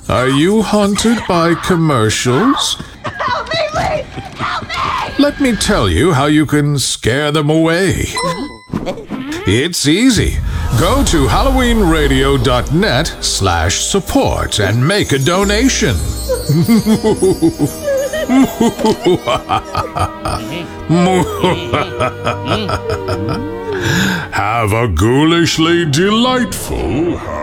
Are you haunted by commercials? Help me, please! Help me! Let me tell you how you can scare them away. It's easy. Go to halloweenradio.net/support and make a donation. Have a ghoulishly delightful